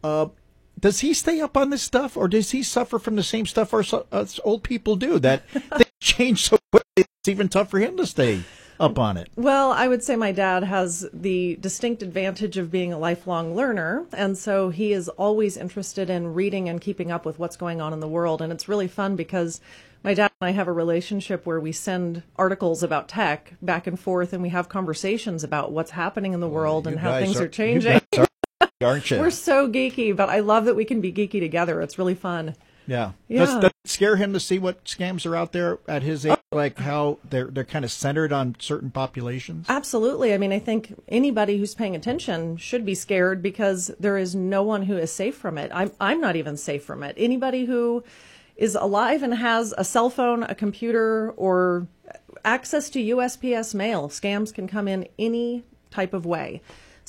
Does he stay up on this stuff, or does he suffer from the same stuff us old people do, that they change so quickly it's even tough for him to stay up on it? Well, I would say my dad has the distinct advantage of being a lifelong learner, and so he is always interested in reading and keeping up with what's going on in the world. And it's really fun because my dad and I have a relationship where we send articles about tech back and forth, and we have conversations about what's happening in the world and how things are changing. Aren't you? We're so geeky, but I love that we can be geeky together. It's really fun. Yeah. Yeah. Does it scare him to see what scams are out there at his age, like how they're kind of centered on certain populations? Absolutely. I mean, I think anybody who's paying attention should be scared because there is no one who is safe from it. I'm not even safe from it. Anybody who is alive and has a cell phone, a computer, or access to USPS mail, scams can come in any type of way.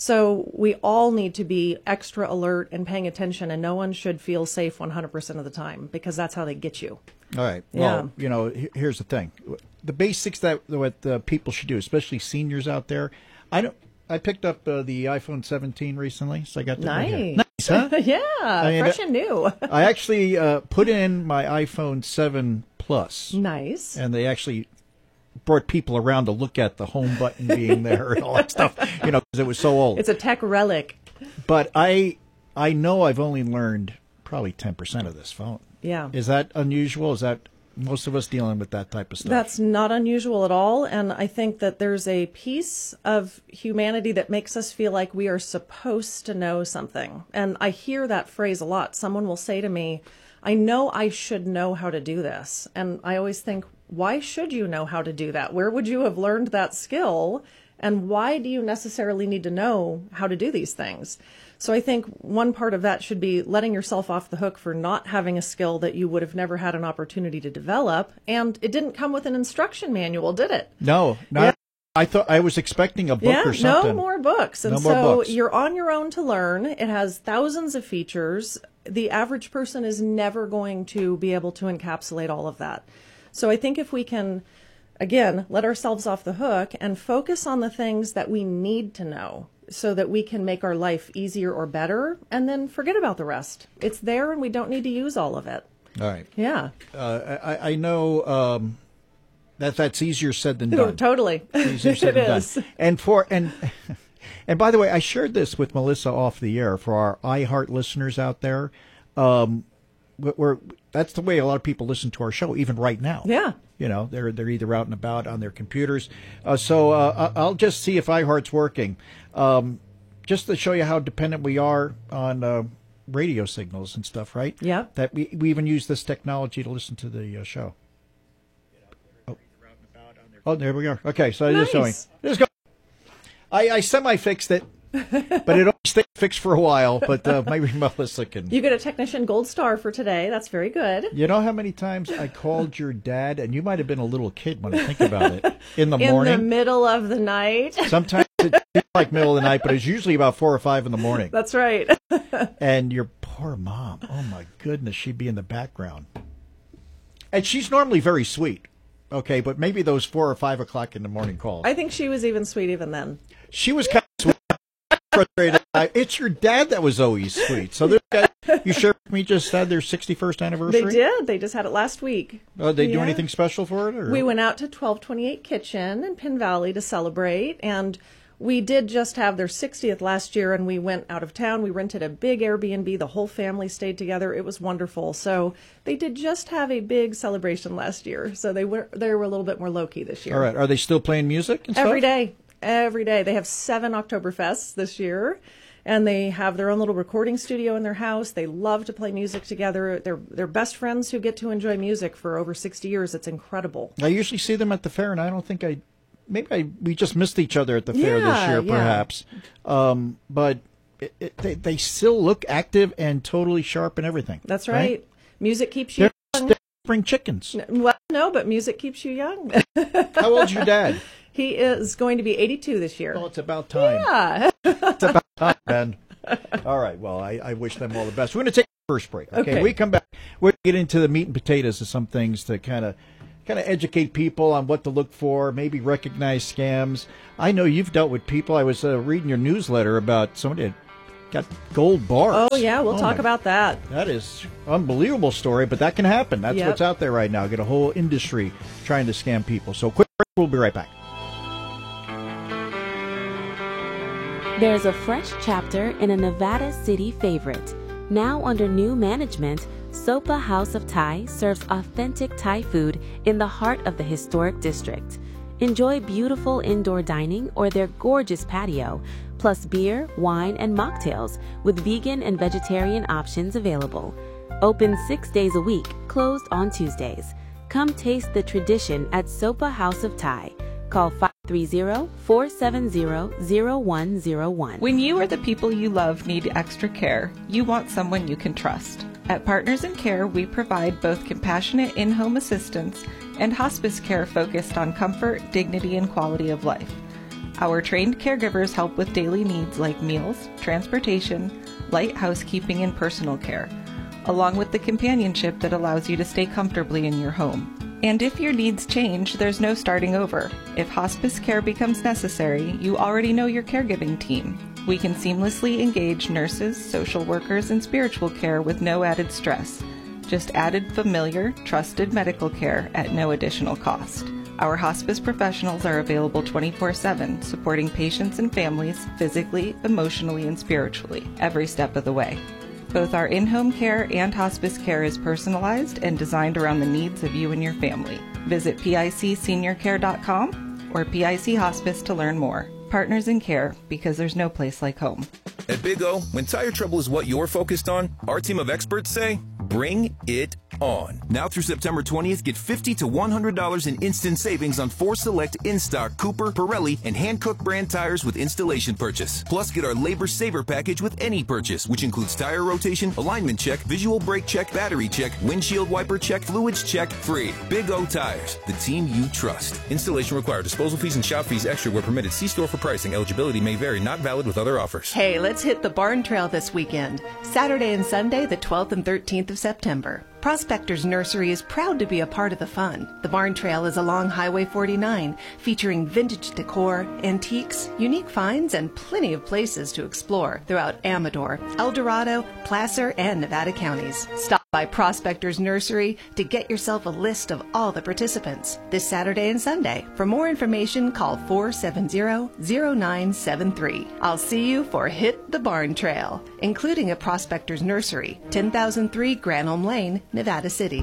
So we all need to be extra alert and paying attention, and no one should feel safe 100% of the time because that's how they get you. All right. Yeah. Well, here's the thing. The basics that what people should do, especially seniors out there. I picked up the iPhone 17 recently, so I got Nice. Nice, huh? Yeah, fresh and new. I actually put in my iPhone 7 Plus. Nice. And they actually brought people around to look at the home button being there and all that stuff, because it was so old. It's a tech relic. But I know I've only learned probably 10% of this phone. Yeah. Is that unusual? Is that most of us dealing with that type of stuff? That's not unusual at all. And I think that there's a piece of humanity that makes us feel like we are supposed to know something. And I hear that phrase a lot. Someone will say to me, I know I should know how to do this. And I always think, why should you know how to do that? Where would you have learned that skill? And why do you necessarily need to know how to do these things? So I think one part of that should be letting yourself off the hook for not having a skill that you would have never had an opportunity to develop. And it didn't come with an instruction manual, did it? No, not. Yeah. I thought I was expecting a book or something. No more books. And so you're on your own to learn. It has thousands of features. The average person is never going to be able to encapsulate all of that. So I think if we can, again, let ourselves off the hook and focus on the things that we need to know so that we can make our life easier or better, and then forget about the rest. It's there and we don't need to use all of it. All right. Yeah. I know that's easier said than done. Totally. Easier said than done. And by the way, I shared this with Melissa off the air for our iHeart listeners out there. That's the way a lot of people listen to our show, even right now. Yeah. They're either out and about on their computers. So I'll just see if iHeart's working, just to show you how dependent we are on radio signals and stuff, right? Yeah. That we even use this technology to listen to the show. Oh, there we are. Okay, so nice. Just showing. Just go. I semi-fixed it. But it only stayed fixed for a while, but maybe Melissa can. You get a technician gold star for today. That's very good. You know how many times I called your dad, and you might have been a little kid when I think about it, in the morning? In the middle of the night. Sometimes it's like middle of the night, but it's usually about 4 or 5 in the morning. That's right. And your poor mom, oh my goodness, she'd be in the background. And she's normally very sweet, okay, but maybe those 4 or 5 o'clock in the morning calls. I think she was even sweet even then. She was kind of sweet. Frustrated. It's your dad that was always sweet. So this guy, you share with me, just had their 61st anniversary? They did. They just had it last week. Oh, they do anything special for it? Or? We went out to 1228 Kitchen in Penn Valley to celebrate, and we did just have their 60th last year, and we went out of town. We rented a big Airbnb. The whole family stayed together. It was wonderful. So they did just have a big celebration last year. So they were a little bit more low-key this year. All right. Are they still playing music and stuff? Every day. Every day. They have 7 Oktoberfests this year, and they have their own little recording studio in their house. They love to play music together. They're best friends who get to enjoy music for over 60 years. It's incredible. I usually see them at the fair, and I don't think we just missed each other at the fair this year, perhaps. But they still look active and totally sharp and everything. That's right. Music keeps you young. They're spring chickens. Well, no, but music keeps you young. How old's your dad? He is going to be 82 this year. Well, it's about time. Yeah. It's about time, Ben. All right. Well, I wish them all the best. We're going to take the first break. Okay. When we come back, we're going to get into the meat and potatoes of some things to kind of educate people on what to look for, maybe recognize scams. I know you've dealt with people. I was reading your newsletter about somebody got gold bars. Oh, yeah, we'll talk about that. That is unbelievable story, but that can happen. That's what's out there right now. Get a whole industry trying to scam people. So quick break, we'll be right back. There's a fresh chapter in a Nevada City favorite. Now under new management, Sopa House of Thai serves authentic Thai food in the heart of the historic district. Enjoy beautiful indoor dining or their gorgeous patio, plus beer, wine, and mocktails with vegan and vegetarian options available. Open 6 days a week, closed on Tuesdays. Come taste the tradition at Sopa House of Thai. Call 530-470-0101. When you or the people you love need extra care, you want someone you can trust. At Partners in Care, we provide both compassionate in-home assistance and hospice care focused on comfort, dignity, and quality of life. Our trained caregivers help with daily needs like meals, transportation, light housekeeping, and personal care, along with the companionship that allows you to stay comfortably in your home. And if your needs change, there's no starting over. If hospice care becomes necessary, you already know your caregiving team. We can seamlessly engage nurses, social workers, and spiritual care with no added stress. Just added familiar, trusted medical care at no additional cost. Our hospice professionals are available 24/7, supporting patients and families physically, emotionally, and spiritually, every step of the way. Both our in-home care and hospice care is personalized and designed around the needs of you and your family. Visit picseniorcare.com or PIC Hospice to learn more. Partners in Care, because there's no place like home. At Big O, when tire trouble is what you're focused on, our team of experts say, bring it on. Now through September 20th, get $50 to $100 in instant savings on 4 select in-stock Cooper, Pirelli, and Hankook brand tires with installation purchase. Plus, get our Labor Saver package with any purchase, which includes tire rotation, alignment check, visual brake check, battery check, windshield wiper check, fluids check, free. Big O Tires, the team you trust. Installation required. Disposal fees and shop fees extra where permitted. See store for pricing. Eligibility may vary. Not valid with other offers. Hey, let's hit the Barn Trail this weekend. Saturday and Sunday, the 12th and 13th of September. Prospectors Nursery is proud to be a part of the fun. The Barn Trail is along Highway 49, featuring vintage decor, antiques, unique finds, and plenty of places to explore throughout Amador, El Dorado, Placer, and Nevada counties. Stop by Prospectors Nursery to get yourself a list of all the participants this Saturday and Sunday. For more information, call 470-0973. I'll see you for Hit the Barn Trail, including a Prospectors Nursery, 10,003 Granholm Lane, Nevada City.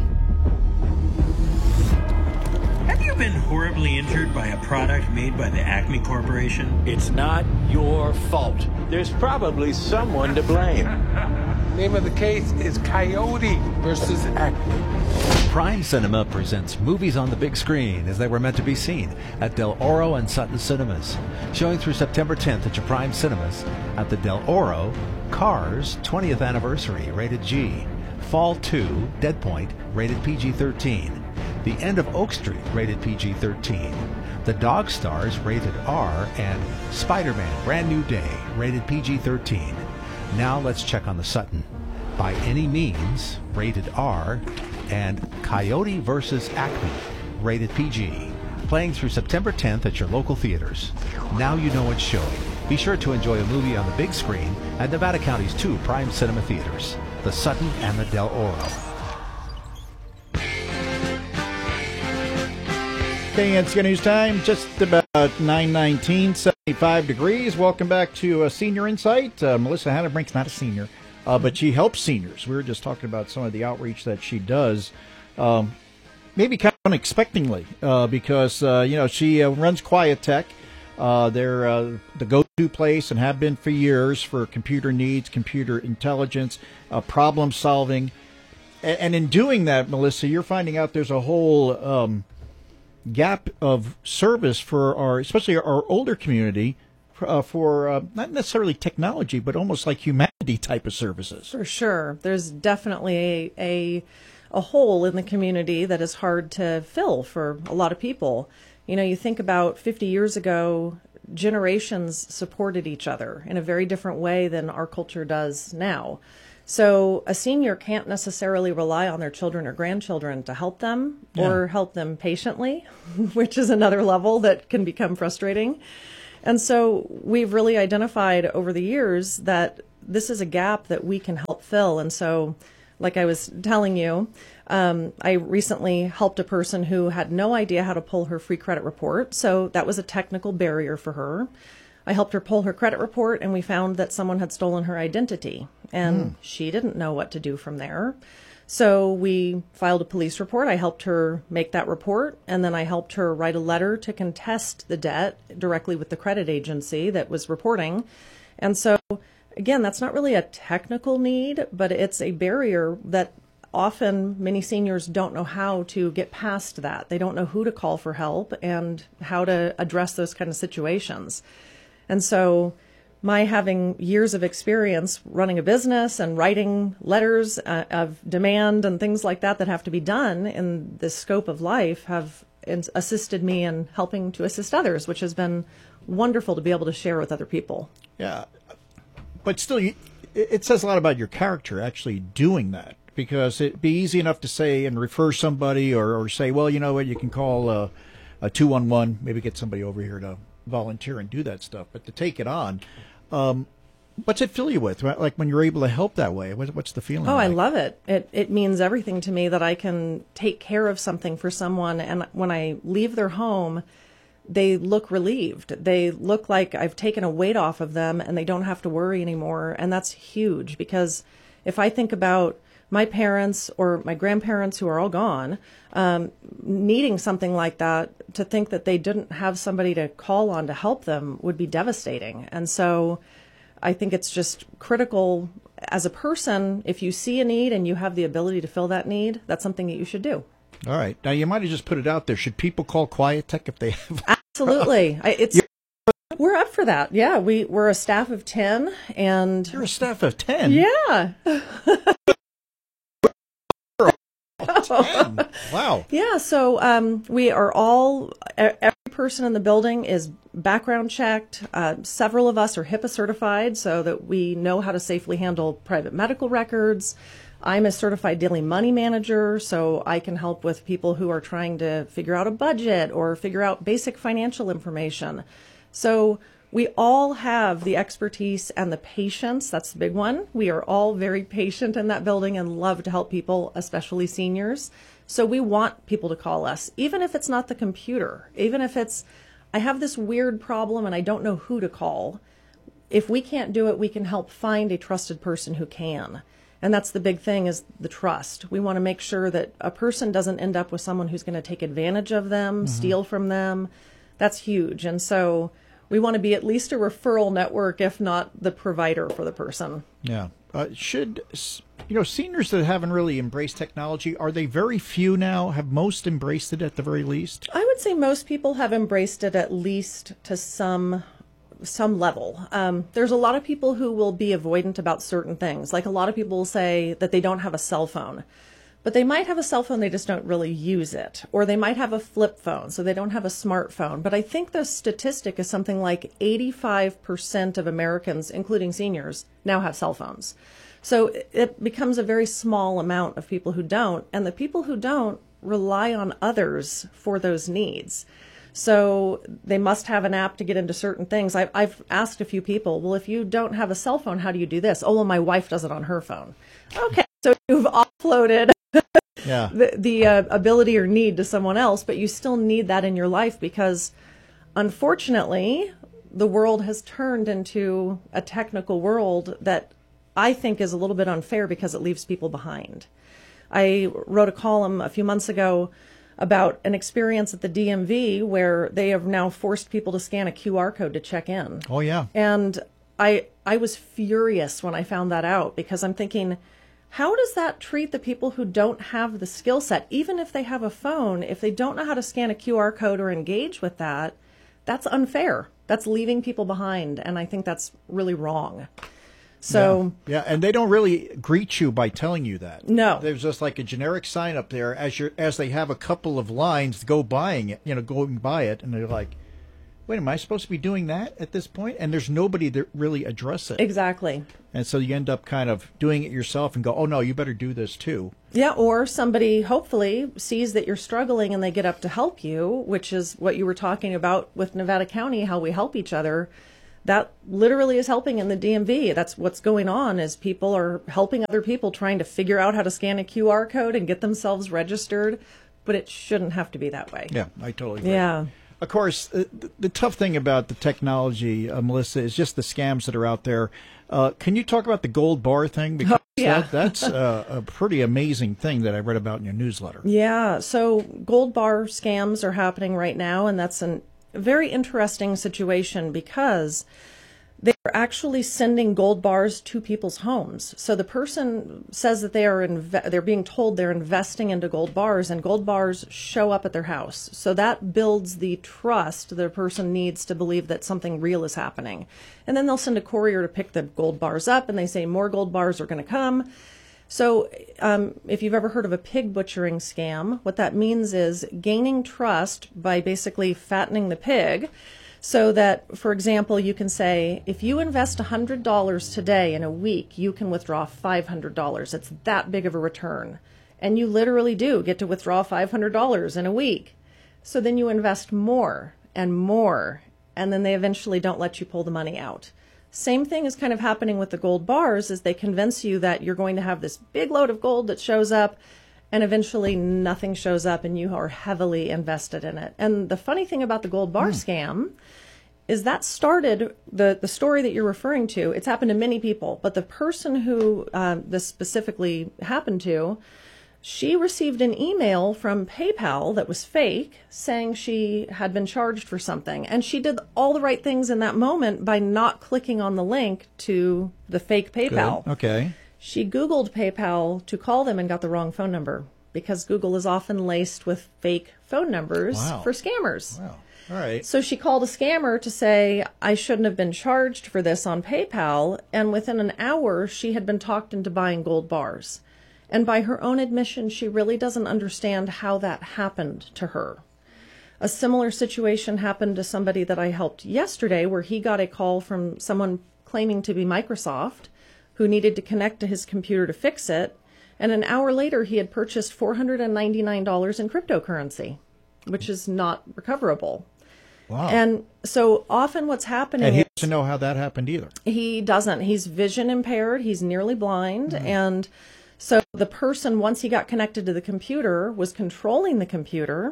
Have you been horribly injured by a product made by the Acme Corporation? It's not your fault. There's probably someone to blame. Name of the case is Coyote versus Acme. Prime Cinema presents movies on the big screen as they were meant to be seen at Del Oro and Sutton Cinemas. Showing through September 10th at your Prime Cinemas. At the Del Oro, Cars 20th Anniversary, rated G. Fall 2, Dead Point, rated PG-13. The End of Oak Street, rated PG-13. The Dog Stars, rated R, and Spider-Man Brand New Day, rated PG-13. Now let's check on the Sutton. By Any Means, rated R, and Coyote vs. Acme, rated PG. Playing through September 10th at your local theaters. Now you know it's showing. Be sure to enjoy a movie on the big screen at Nevada County's 2 Prime Cinema theaters, the Sutton and the Del Oro. Okay, it's news time. Just about 9:19, 75 degrees. Welcome back to Senior Insight. Melissa Hannabrink's not a senior, but she helps seniors. We were just talking about some of the outreach that she does, maybe kind of unexpectedly, because she runs Quiet Tech. They're the go-to place and have been for years for computer needs, computer intelligence, problem solving. And in doing that, Melissa, you're finding out there's a whole gap of service for especially our older community for not necessarily technology, but almost like humanity type of services. For sure. There's definitely a hole in the community that is hard to fill for a lot of people. You know, you think about 50 years ago, generations supported each other in a very different way than our culture does now. So a senior can't necessarily rely on their children or grandchildren to help them or help them patiently, which is another level that can become frustrating. And so we've really identified over the years that this is a gap that we can help fill. And so, like I was telling you, I recently helped a person who had no idea how to pull her free credit report. So that was a technical barrier for her. I helped her pull her credit report, and we found that someone had stolen her identity, and she didn't know what to do from there. So we filed a police report. I helped her make that report, and then I helped her write a letter to contest the debt directly with the credit agency that was reporting. And so, again, that's not really a technical need, but it's a barrier that often many seniors don't know how to get past that. They don't know who to call for help and how to address those kind of situations. And so my having years of experience running a business and writing letters of demand and things like that have to be done in this scope of life have assisted me in helping to assist others, which has been wonderful to be able to share with other people. Yeah. But still, it says a lot about your character actually doing that, because it'd be easy enough to say and refer somebody or say, well, you know what, you can call a 211, maybe get somebody over here to volunteer and do that stuff. But to take it on, what's it fill you with? Like when you're able to help that way, what's the feeling? Oh, like? I love it. It means everything to me that I can take care of something for someone. And when I leave their home, they look relieved. They look like I've taken a weight off of them and they don't have to worry anymore. And that's huge, because if I think about my parents or my grandparents who are all gone, needing something like that, to think that they didn't have somebody to call on to help them would be devastating. And so I think it's just critical as a person, if you see a need and you have the ability to fill that need, that's something that you should do. All right. Now, you might have just put it out there. Should people call Quiet Tech if they have? Absolutely. We're up for that. Yeah, we're a staff of 10. And you're a staff of 10? Yeah. 10. Wow. Yeah, so we are all, every person in the building is background checked. Several of us are HIPAA certified so that we know how to safely handle private medical records. I'm a certified daily money manager, so I can help with people who are trying to figure out a budget or figure out basic financial information. So we all have the expertise and the patience. That's the big one. We are all very patient in that building and love to help people, especially seniors. So we want people to call us, even if it's not the computer, even if it's, I have this weird problem and I don't know who to call. If we can't do it, we can help find a trusted person who can. And that's the big thing, is the trust. We want to make sure that a person doesn't end up with someone who's going to take advantage of them, steal from them. That's huge. And so we want to be at least a referral network, if not the provider for the person. Yeah. Seniors that haven't really embraced technology, are they very few now? Have most embraced it at the very least? I would say most people have embraced it at least to some level. There's a lot of people who will be avoidant about certain things. Like a lot of people will say that they don't have a cell phone. But they might have a cell phone, they just don't really use it. Or they might have a flip phone, so they don't have a smartphone. But I think the statistic is something like 85% of Americans, including seniors, now have cell phones. So it becomes a very small amount of people who don't. And the people who don't rely on others for those needs. So they must have an app to get into certain things. I've asked a few people, well, if you don't have a cell phone, how do you do this? Oh, well, my wife does it on her phone. Okay, so you've offloaded the ability or need to someone else, but you still need that in your life, because unfortunately the world has turned into a technical world that I think is a little bit unfair because it leaves people behind. I wrote a column a few months ago about an experience at the DMV where they have now forced people to scan a QR code to check in. Oh, yeah. And I was furious when I found that out, because I'm thinking, how does that treat the people who don't have the skill set? Even if they have a phone, if they don't know how to scan a QR code or engage with that, that's unfair. That's leaving people behind, and I think that's really wrong. So yeah, and they don't really greet you by telling you that. No, there's just like a generic sign up there as they have a couple of lines going by it, and they're like, wait, am I supposed to be doing that at this point? And there's nobody that really address it. Exactly. And so you end up kind of doing it yourself and go, oh, no, you better do this too. Yeah, or somebody hopefully sees that you're struggling and they get up to help you, which is what you were talking about with Nevada County, how we help each other. That literally is helping in the DMV. That's what's going on, is people are helping other people trying to figure out how to scan a QR code and get themselves registered. But it shouldn't have to be that way. Yeah, I totally agree. Yeah. Of course, the tough thing about the technology, Melissa, is just the scams that are out there. Can you talk about the gold bar thing? Because that's a pretty amazing thing that I read about in your newsletter. Yeah, so gold bar scams are happening right now, and that's a very interesting situation because they're actually sending gold bars to people's homes. So the person says that they're being told they're investing into gold bars, and gold bars show up at their house. So that builds the trust the person needs to believe that something real is happening. And then they'll send a courier to pick the gold bars up, and they say more gold bars are going to come. So if you've ever heard of a pig butchering scam, what that means is gaining trust by basically fattening the pig. So that, for example, you can say, if you invest $100 today in a week, you can withdraw $500. It's that big of a return. And you literally do get to withdraw $500 in a week. So then you invest more, and then they eventually don't let you pull the money out. Same thing is kind of happening with the gold bars, is they convince you that you're going to have this big load of gold that shows up, and eventually nothing shows up and you are heavily invested in it. And the funny thing about the gold bar scam is that started, the story that you're referring to, it's happened to many people, but the person who this specifically happened to, she received an email from PayPal that was fake saying she had been charged for something. And she did all the right things in that moment by not clicking on the link to the fake PayPal. Good. Okay. She Googled PayPal to call them and got the wrong phone number, because Google is often laced with fake phone numbers for scammers. Wow. All right. So she called a scammer to say, I shouldn't have been charged for this on PayPal. And within an hour, she had been talked into buying gold bars. And by her own admission, she really doesn't understand how that happened to her. A similar situation happened to somebody that I helped yesterday, where he got a call from someone claiming to be Microsoft, who needed to connect to his computer to fix it. And an hour later, he had purchased $499 in cryptocurrency, which is not recoverable. Wow. And so often what's happening, and he doesn't know how that happened either. He doesn't. He's vision impaired. He's nearly blind. And so the person, once he got connected to the computer, was controlling the computer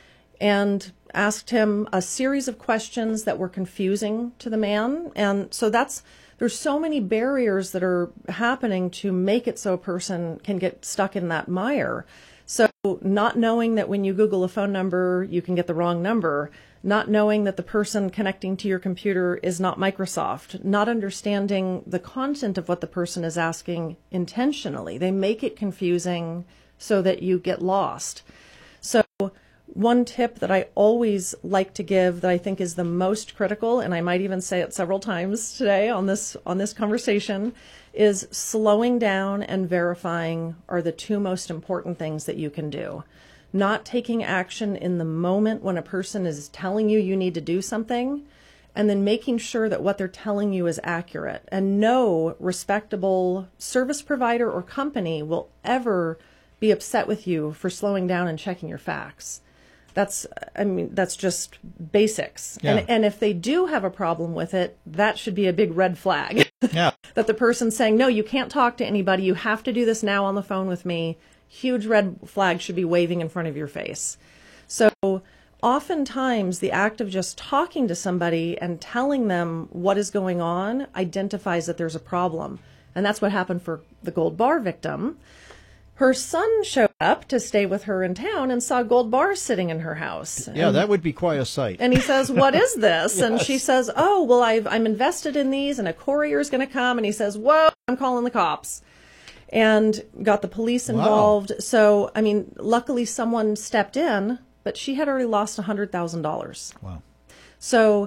and asked him a series of questions that were confusing to the man. And so there's so many barriers that are happening to make it so a person can get stuck in that mire. So not knowing that when you Google a phone number, you can get the wrong number, not knowing that the person connecting to your computer is not Microsoft, not understanding the content of what the person is asking intentionally. They make it confusing so that you get lost. So one tip that I always like to give that I think is the most critical, and I might even say it several times today on this conversation, is slowing down and verifying are the two most important things that you can do. Not taking action in the moment when a person is telling you you need to do something, and then making sure that what they're telling you is accurate. And no respectable service provider or company will ever be upset with you for slowing down and checking your facts. That's just basics. Yeah. And if they do have a problem with it, that should be a big red flag. Yeah. That the person's saying, no, you can't talk to anybody. You have to do this now on the phone with me. Huge red flag should be waving in front of your face. So oftentimes the act of just talking to somebody and telling them what is going on identifies that there's a problem. And that's what happened for the gold bar victim. Her son showed up to stay with her in town and saw gold bars sitting in her house. Yeah, that would be quite a sight. And he says, what is this? Yes. And she says, oh, well, I'm invested in these, and a courier is going to come. And he says, whoa, I'm calling the cops. And got the police involved. Wow. So, luckily someone stepped in, but she had already lost $100,000. Wow. So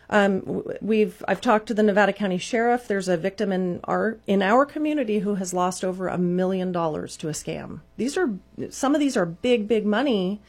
I've talked to the Nevada County Sheriff. There's a victim in our community who has lost over $1 million to a scam. Some of these are big, big money,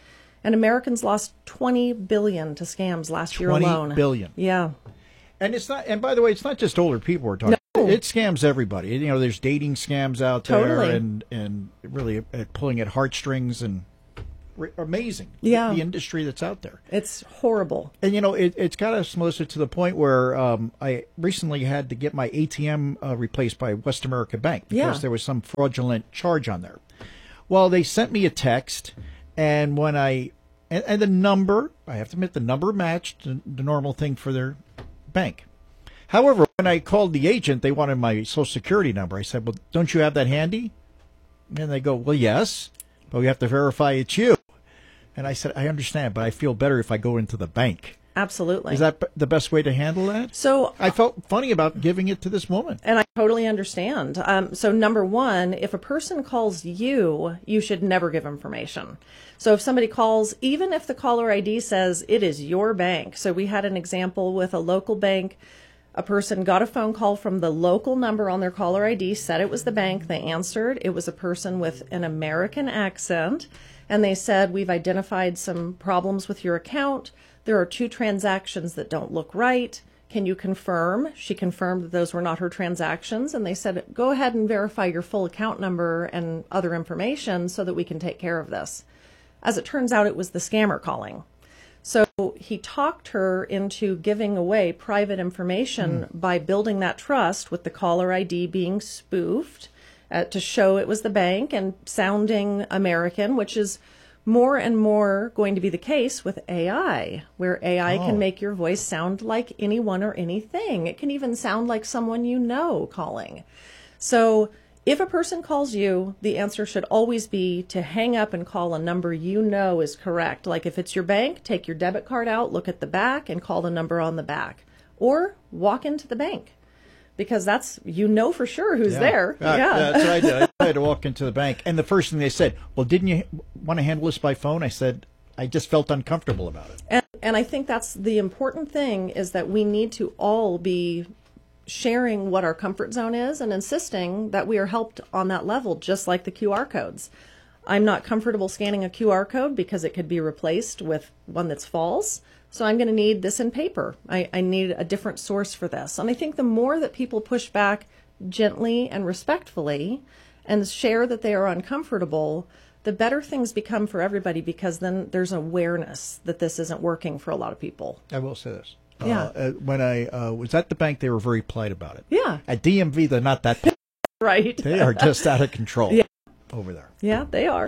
And Americans lost $20 billion to scams last year alone. $20 billion. Yeah. And it's not. And by the way, it's not just older people we're talking. No. It scams everybody. You know, there's dating scams out there, and really pulling at heartstrings and amazing. Yeah. The industry that's out there. It's horrible. And you know, it's got us, Melissa, to the point where I recently had to get my ATM replaced by West America Bank because there was some fraudulent charge on there. Well, they sent me a text, and when and the number, I have to admit, the number matched the normal thing for their bank. However, when I called the agent, they wanted my Social Security number. I said, well, don't you have that handy? And they go, well, yes, but we have to verify it's you. And I said, I understand, but I feel better if I go into the bank. Absolutely. Is that the best way to handle that? So I felt funny about giving it to this woman. And I totally understand. So number one, if a person calls you, you should never give information. So if somebody calls, even if the caller ID says it is your bank. So we had an example with a local bank. A person got a phone call from the local number on their caller ID, said it was the bank. They answered. It was a person with an American accent. And they said, we've identified some problems with your account. There are 2 transactions that don't look right. Can you confirm? She confirmed that those were not her transactions. And they said, go ahead and verify your full account number and other information so that we can take care of this. As it turns out, it was the scammer calling. So he talked her into giving away private information by building that trust with the caller ID being spoofed to show it was the bank and sounding American, which is more and more going to be the case with AI, where AI can make your voice sound like anyone or anything. It can even sound like someone you know calling. So if a person calls you, the answer should always be to hang up and call a number you know is correct. Like if it's your bank, take your debit card out, look at the back, and call the number on the back. Or walk into the bank. Because that's, you know for sure who's there. That's what I did. I had to walk into the bank. And the first thing they said, well, didn't you want to handle this by phone? I said, I just felt uncomfortable about it. And I think that's the important thing, is that we need to all be sharing what our comfort zone is and insisting that we are helped on that level, just like the QR codes. I'm not comfortable scanning a QR code because it could be replaced with one that's false. So I'm going to need this in paper. I need a different source for this. And I think the more that people push back gently and respectfully and share that they are uncomfortable, the better things become for everybody, because then there's awareness that this isn't working for a lot of people. I will say this. Yeah. When I was at the bank, they were very polite about it. Yeah. At DMV, they're not that polite. Right. They are just out of control over there. Yeah, they are.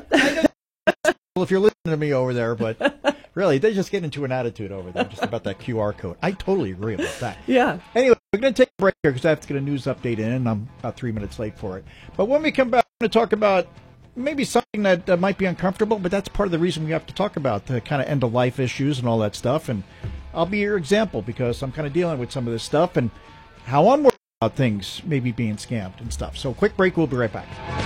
Well, if you're listening to me over there, but really, they just get into an attitude over there just about that QR code. I totally agree about that. Yeah. Anyway, we're going to take a break here because I have to get a news update in, and I'm about 3 minutes late for it. But when we come back, I'm going to talk about maybe something that might be uncomfortable, but that's part of the reason we have to talk about the kind of end-of-life issues and all that stuff. And I'll be your example because I'm kind of dealing with some of this stuff and how I'm worried about things maybe being scammed and stuff. So quick break. We'll be right back.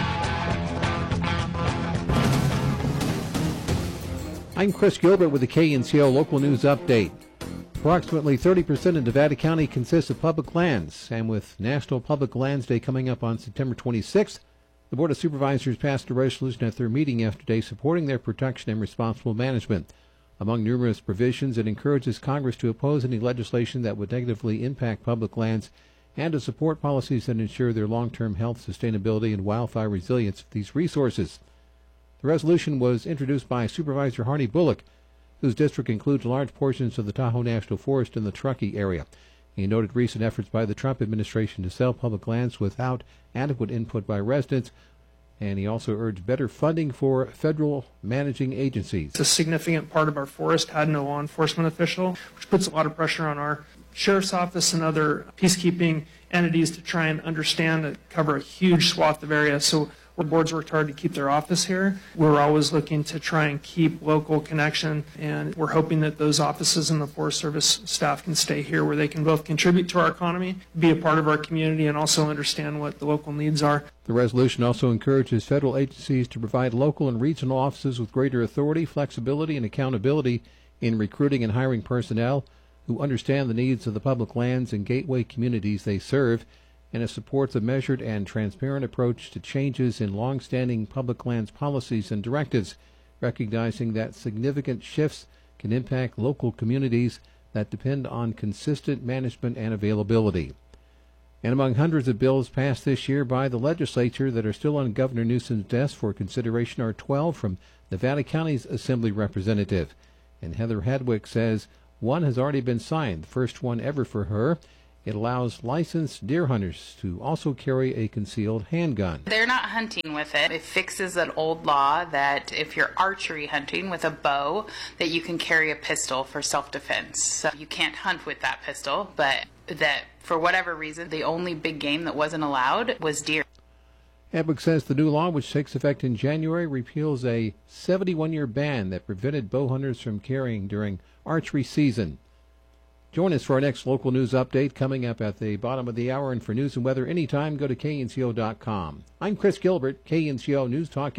I'm Chris Gilbert with the KNCO Local News Update. Approximately 30% of Nevada County consists of public lands, and with National Public Lands Day coming up on September 26th, the Board of Supervisors passed a resolution at their meeting yesterday supporting their protection and responsible management. Among numerous provisions, it encourages Congress to oppose any legislation that would negatively impact public lands and to support policies that ensure their long-term health, sustainability, and wildfire resilience of these resources. The resolution was introduced by Supervisor Harney Bullock, whose district includes large portions of the Tahoe National Forest in the Truckee area. He noted recent efforts by the Trump administration to sell public lands without adequate input by residents, and he also urged better funding for federal managing agencies. A significant part of our forest had no law enforcement official, which puts a lot of pressure on our sheriff's office and other peacekeeping entities to try and understand and cover a huge swath of area. So the boards worked hard to keep their office here. We're always looking to try and keep local connection, and we're hoping that those offices and the Forest Service staff can stay here where they can both contribute to our economy, be a part of our community, and also understand what the local needs are. The resolution also encourages federal agencies to provide local and regional offices with greater authority, flexibility, and accountability in recruiting and hiring personnel who understand the needs of the public lands and gateway communities they serve, and it supports a measured and transparent approach to changes in long-standing public lands policies and directives. recognizing that significant shifts can impact local communities that depend on consistent management and availability. And among hundreds of bills passed this year by the legislature that are still on Governor Newsom's desk for consideration are 12 from Nevada County's Assembly representative. And Heather Hedwick says one has already been signed, the first one ever for her. It allows licensed deer hunters to also carry a concealed handgun. They're not hunting with it. It fixes an old law that if you're archery hunting with a bow, that you can carry a pistol for self-defense. So you can't hunt with that pistol, but that for whatever reason, the only big game that wasn't allowed was deer. Hedwick says the new law, which takes effect in January, repeals a 71-year ban that prevented bow hunters from carrying during archery season. Join us for our next local news update coming up at the bottom of the hour. And for news and weather anytime, go to knco.com. I'm Chris Gilbert, KNCO News Talk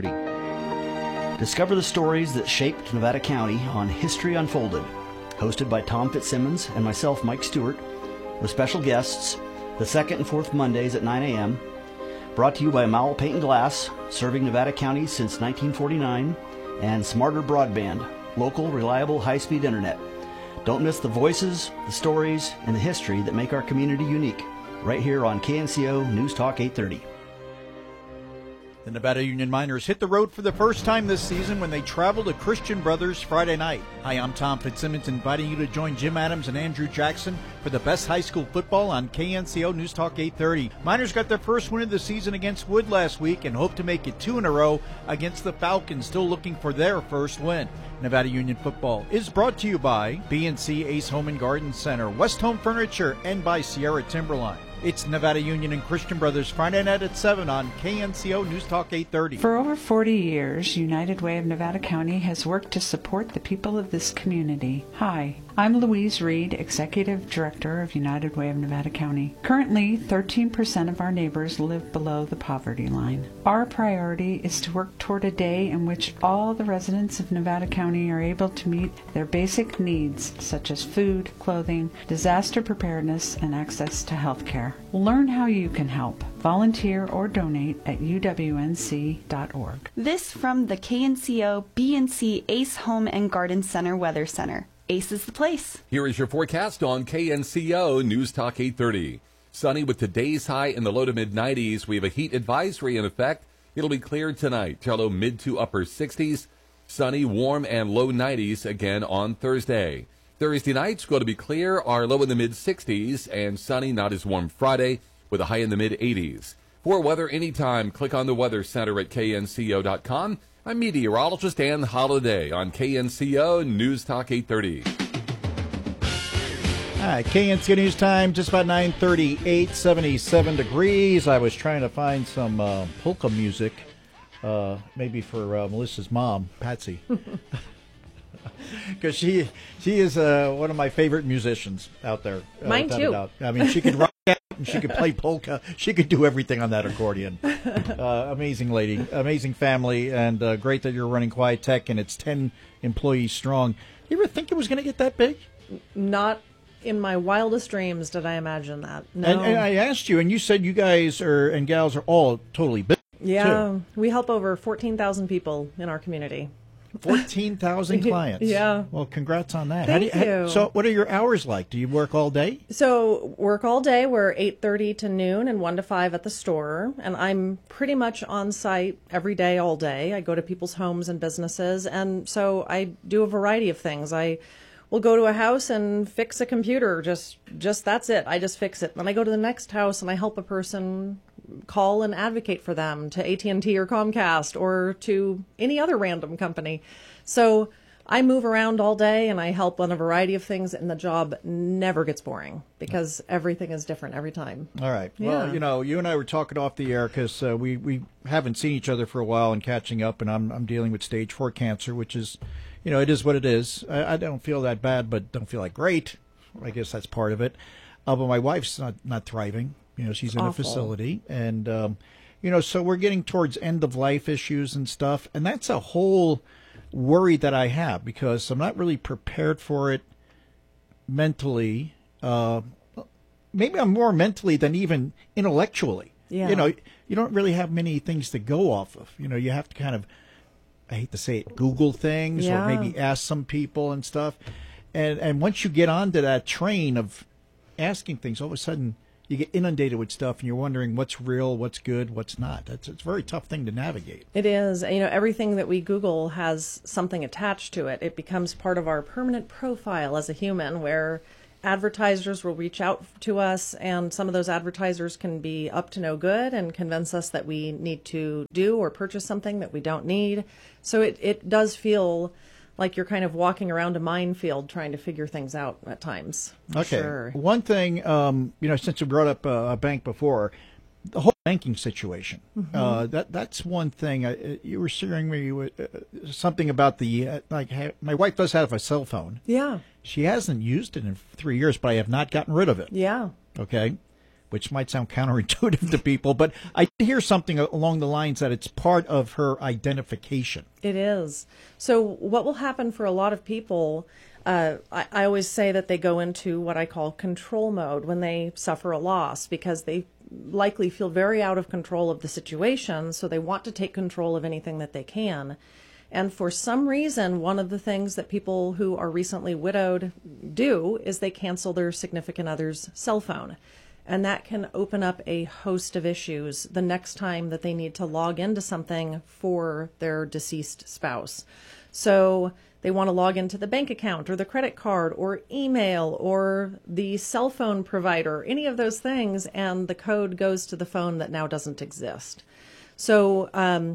830. Discover the stories that shaped Nevada County on History Unfolded. Hosted by Tom Fitzsimmons and myself, Mike Stewart, with special guests the second and fourth Mondays at 9 a.m. Brought to you by Mowell Paint and Glass, serving Nevada County since 1949, and Smarter Broadband, local, reliable, high-speed internet. Don't miss the voices, the stories, and the history that make our community unique. Right here on KNCO News Talk 830. The Nevada Union Miners hit the road for the first time this season when they travel to Christian Brothers Friday night. Hi, I'm Tom Fitzsimmons, inviting you to join Jim Adams and Andrew Jackson for the best high school football on KNCO News Talk 830. Miners got their first win of the season against Wood last week and hope to make it 2 in a row against the Falcons, still looking for their first win. Nevada Union football is brought to you by BNC Ace Home and Garden Center, West Home Furniture, and by Sierra Timberline. It's Nevada Union and Christian Brothers Friday night at 7 on KNCO News Talk 830. For over 40 years, United Way of Nevada County has worked to support the people of this community. Hi, I'm Louise Reed, Executive Director of United Way of Nevada County. Currently, 13% of our neighbors live below the poverty line. Our priority is to work toward a day in which all the residents of Nevada County are able to meet their basic needs, such as food, clothing, disaster preparedness, and access to health care. Learn how you can help. Volunteer or donate at uwnc.org. This from the KNCO BNC Ace Home and Garden Center Weather Center. Ace is the place. Here is your forecast on KNCO News Talk 830. Sunny with today's high in the low to mid 90s. We have a heat advisory in effect. It'll be cleared tonight. Low mid to upper 60s. Sunny, warm, and low 90s again on Thursday. Thursday night's going to be clear, our low in the mid 60s, and sunny, not as warm Friday, with a high in the mid 80s. For weather anytime, click on the Weather Center at knco.com. I'm meteorologist Ann Holiday on KNCO News Talk 830. All right, KNCO News Time, just about 9:38, 77 degrees. I was trying to find some polka music, maybe for Melissa's mom, Patsy. Because she is one of my favorite musicians out there. Mine too. I mean, she could rock out and she could play polka. She could do everything on that accordion. Amazing lady, amazing family, and great that you're running Quiet Tech and it's 10 employees strong. You ever think it was going to get that big? Not in my wildest dreams did I imagine that. No. And I asked you, and you said you guys and gals are all totally big. Yeah, too. We help over 14,000 people in our community. 14,000 clients. Yeah. Well, congrats on that. Thank you. So what are your hours like? Do you work all day? So work all day. We're 8:30 to noon and 1 to 5 at the store. And I'm pretty much on site every day, all day. I go to people's homes and businesses. And so I do a variety of things. I will go to a house and fix a computer. Just that's it. I just fix it. Then I go to the next house and I help a person call and advocate for them to AT&T or Comcast or to any other random company. So I move around all day and I help on a variety of things, and the job never gets boring because everything is different every time. All right. Yeah. Well, you and I were talking off the air because we haven't seen each other for a while and catching up, and I'm dealing with stage 4 cancer, which is, it is what it is. I don't feel that bad, but don't feel like great. I guess that's part of it. But my wife's not thriving. She's in a facility, and so we're getting towards end of life issues and stuff, and that's a whole worry that I have because I'm not really prepared for it mentally. Maybe I'm more mentally than even intellectually. Yeah. You don't really have many things to go off of. You have to kind of I hate to say it, Google things or maybe ask some people and stuff. And once you get onto that train of asking things, all of a sudden you get inundated with stuff and you're wondering what's real, what's good, what's not. It's a very tough thing to navigate. It is. Everything that we Google has something attached to it. It becomes part of our permanent profile as a human, where advertisers will reach out to us, and some of those advertisers can be up to no good and convince us that we need to do or purchase something that we don't need. So it does feel like you're kind of walking around a minefield trying to figure things out at times. Okay. Sure. One thing, since you brought up a bank before, the whole banking situation. That's one thing. You were sharing me something about my wife does have a cell phone. Yeah. She hasn't used it in 3 years, but I have not gotten rid of it. Yeah. Okay. Which might sound counterintuitive to people, but I did hear something along the lines that it's part of her identification. It is. So what will happen for a lot of people, I always say that they go into what I call control mode when they suffer a loss, because they likely feel very out of control of the situation, so they want to take control of anything that they can. And for some reason, one of the things that people who are recently widowed do is they cancel their significant other's cell phone. And that can open up a host of issues the next time that they need to log into something for their deceased spouse. So they want to log into the bank account or the credit card or email or the cell phone provider, any of those things, and the code goes to the phone that now doesn't exist. So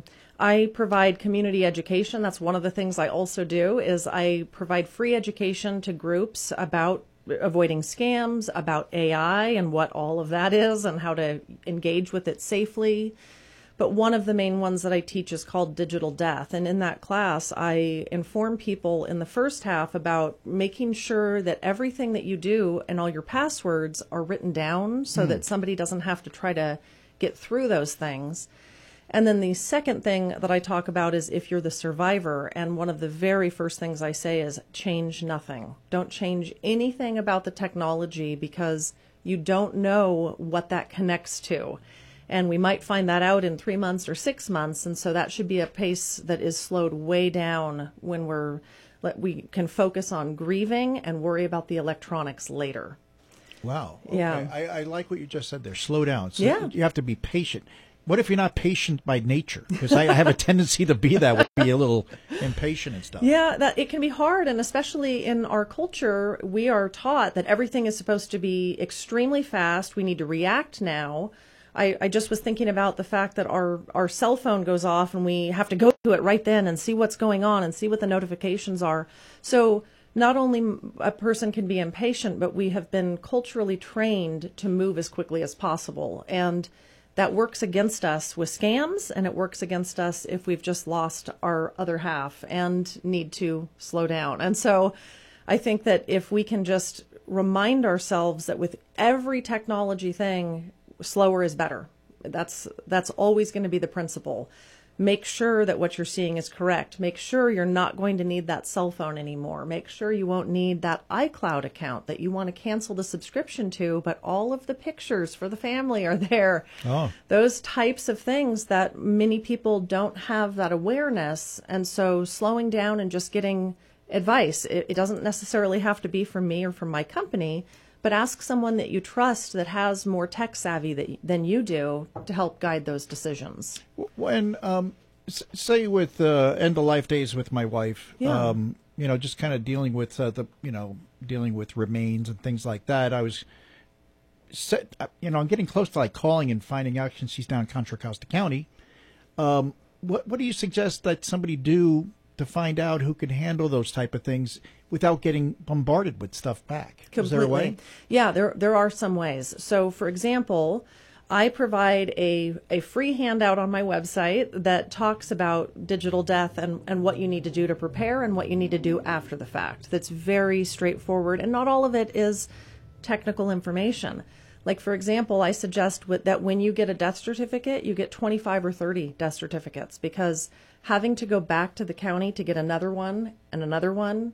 I provide community education. That's one of the things I also do, is I provide free education to groups about avoiding scams, about AI and what all of that is and how to engage with it safely. But one of the main ones that I teach is called Digital Death. And in that class, I inform people in the first half about making sure that everything that you do and all your passwords are written down so that somebody doesn't have to try to get through those things. And then the second thing that I talk about is if you're the survivor, and one of the very first things I say is change nothing. Don't change anything about the technology, because you don't know what that connects to. And we might find that out in 3 months or 6 months, and so that should be a pace that is slowed way down when we can focus on grieving and worry about the electronics later. Wow. Okay. Yeah. I like what you just said there. Slow down. So yeah. You have to be patient. What if you're not patient by nature? Because I have a tendency to be that way, be a little impatient and stuff. Yeah, it can be hard, and especially in our culture, we are taught that everything is supposed to be extremely fast. We need to react now. I just was thinking about the fact that our cell phone goes off and we have to go to it right then and see what's going on and see what the notifications are. So not only a person can be impatient, but we have been culturally trained to move as quickly as possible. And that works against us with scams, and it works against us if we've just lost our other half and need to slow down. And so I think that if we can just remind ourselves that with every technology thing, slower is better. That's always going to be the principle. Make sure that what you're seeing is correct. Make sure you're not going to need that cell phone anymore. Make sure you won't need that iCloud account that you want to cancel the subscription to, but all of the pictures for the family are there. Oh. Those types of things that many people don't have that awareness. And so slowing down and just getting advice, it doesn't necessarily have to be from me or from my company, but ask someone that you trust that has more tech savvy than you do to help guide those decisions. When, say with end of life days with my wife, Yeah. Just kind of dealing with dealing with remains and things like that, I was, I'm getting close to like calling and finding out, since she's down in Contra Costa County. What do you suggest that somebody do to find out who can handle those type of things without getting bombarded with stuff back? Completely. Is there a way? Yeah, there are some ways. So, for example, I provide a free handout on my website that talks about digital death and what you need to do to prepare and what you need to do after the fact. That's very straightforward, and not all of it is technical information. Like, for example, I suggest that when you get a death certificate, you get 25 or 30 death certificates, because having to go back to the county to get another one and another one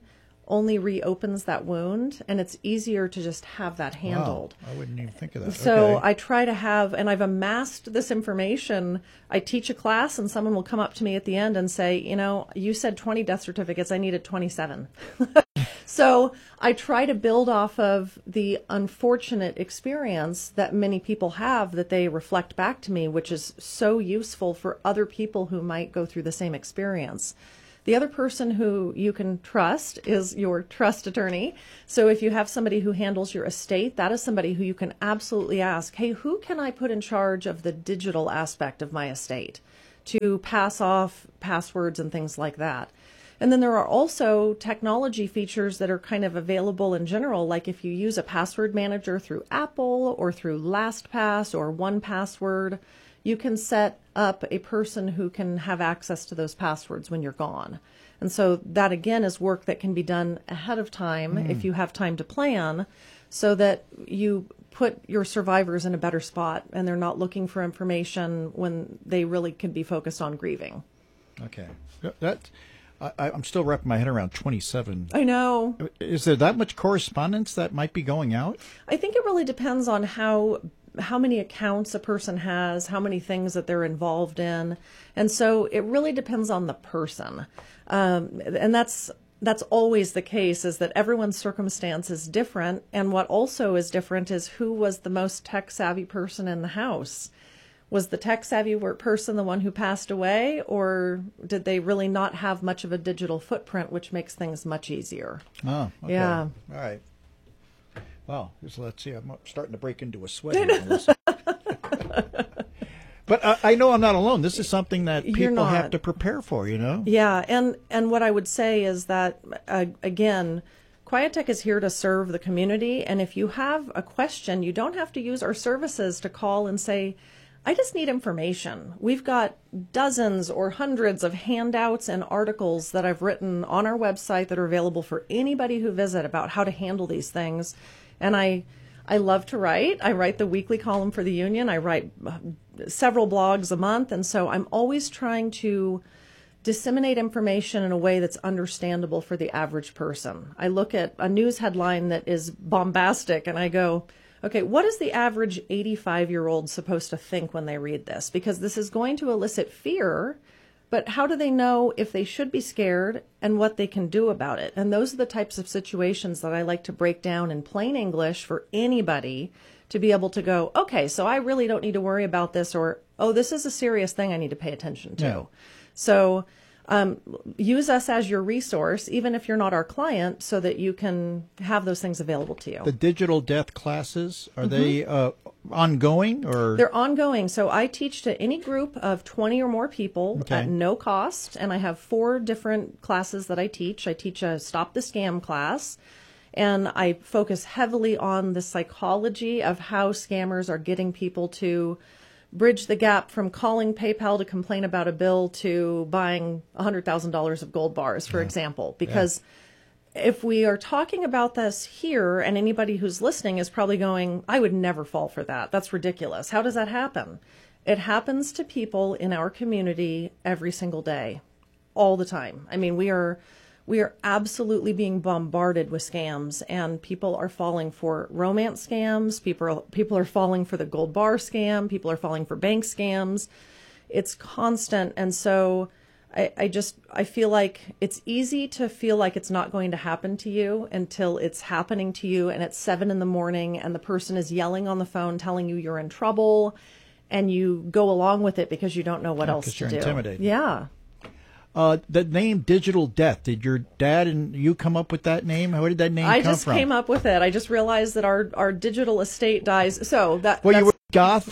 only reopens that wound, and it's easier to just have that handled. Wow, I wouldn't even think of that. So Okay. I try to have, and I've amassed this information. I teach a class, and someone will come up to me at the end and say, you said 20 death certificates. I needed 27. So I try to build off of the unfortunate experience that many people have that they reflect back to me, which is so useful for other people who might go through the same experience. The other person who you can trust is your trust attorney. So if you have somebody who handles your estate, that is somebody who you can absolutely ask, hey, who can I put in charge of the digital aspect of my estate to pass off passwords and things like that? And then there are also technology features that are kind of available in general, like if you use a password manager through Apple or through LastPass or 1Password, you can set up a person who can have access to those passwords when you're gone. And so that, again, is work that can be done ahead of time if you have time to plan, so that you put your survivors in a better spot and they're not looking for information when they really could be focused on grieving. Okay. I'm still wrapping my head around 27. I know. Is there that much correspondence that might be going out? I think it really depends on how many accounts a person has, how many things that they're involved in. And so it really depends on the person. And that's always the case, is that everyone's circumstance is different. And what also is different is who was the most tech-savvy person in the house. Was the tech-savvy person the one who passed away, or did they really not have much of a digital footprint, which makes things much easier? Oh, okay. Yeah. All right. Well, let's see. I'm starting to break into a sweat here. But I know I'm not alone. This is something that people have to prepare for, Yeah, and what I would say is that, again, QuietTech is here to serve the community. And if you have a question, you don't have to use our services to call and say, I just need information. We've got dozens or hundreds of handouts and articles that I've written on our website that are available for anybody who visit about how to handle these things. And I love to write. I write the weekly column for the Union. I write several blogs a month. And so I'm always trying to disseminate information in a way that's understandable for the average person. I look at a news headline that is bombastic and I go, okay, what is the average 85-year-old supposed to think when they read this? Because this is going to elicit fear, but how do they know if they should be scared and what they can do about it? And those are the types of situations that I like to break down in plain English for anybody to be able to go, okay, so I really don't need to worry about this, or, oh, this is a serious thing I need to pay attention to. Yeah. So use us as your resource, even if you're not our client, so that you can have those things available to you. The digital death classes, are they ongoing? Or They're ongoing. So I teach to any group of 20 or more people at no cost, and I have 4 different classes that I teach. I teach a Stop the Scam class, and I focus heavily on the psychology of how scammers are getting people to bridge the gap from calling PayPal to complain about a bill to buying $100,000 of gold bars, for example. Because if we are talking about this here, and anybody who's listening is probably going, I would never fall for that. That's ridiculous. How does that happen? It happens to people in our community every single day, all the time. I mean, we are absolutely being bombarded with scams, and people are falling for romance scams. People are falling for the gold bar scam. People are falling for bank scams. It's constant. And so I feel like it's easy to feel like it's not going to happen to you until it's happening to you, and it's 7 a.m. and the person is yelling on the phone telling you you're in trouble, and you go along with it because you don't know what else to do. Because you're intimidated. Yeah. The name Digital Death, did your dad and you come up with that name? Where did that name come from? I just came up with it. I just realized that our digital estate dies. So that. Well, you were goth?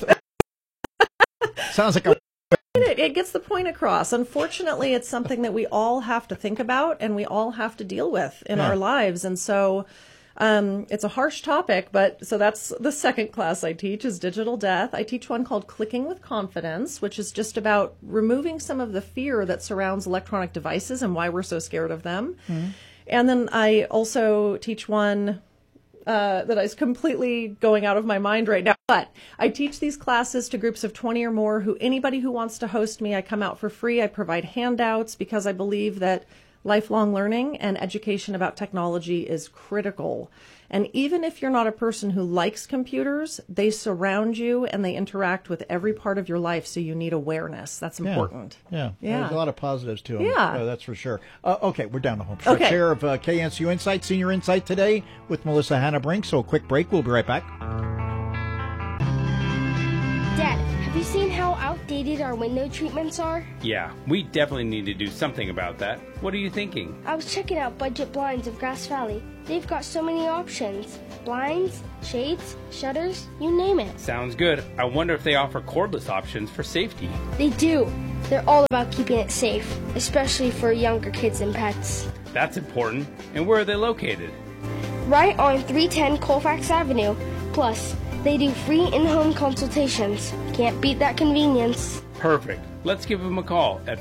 Sounds like a. It gets the point across. Unfortunately, it's something that we all have to think about and we all have to deal with in our lives. And so it's a harsh topic, but so that's the second class I teach is Digital Death. I teach one called Clicking with Confidence, which is just about removing some of the fear that surrounds electronic devices and why we're so scared of them. Mm-hmm. And then I also teach one that is completely going out of my mind right now. But I teach these classes to groups of 20 or more anybody who wants to host me, I come out for free. I provide handouts because I believe that Lifelong learning and education about technology is critical. And even if you're not a person who likes computers, they surround you and they interact with every part of your life, so you need awareness. That's important. Yeah. There's a lot of positives to them. Yeah. That's for sure. Okay, we're down to home stretch here of KNCU Insight, Senior Insight today with Melissa Hannah Brink. So a quick break. We'll be right back. Dad, have you seen how outdated our window treatments are? Yeah, we definitely need to do something about that. What are you thinking? I was checking out Budget Blinds of Grass Valley. They've got so many options. Blinds, shades, shutters, you name it. Sounds good. I wonder if they offer cordless options for safety. They do. They're all about keeping it safe, especially for younger kids and pets. That's important. And where are they located? Right on 310 Colfax Avenue. Plus, they do free in-home consultations. Can't beat that convenience. Perfect. Let's give them a call at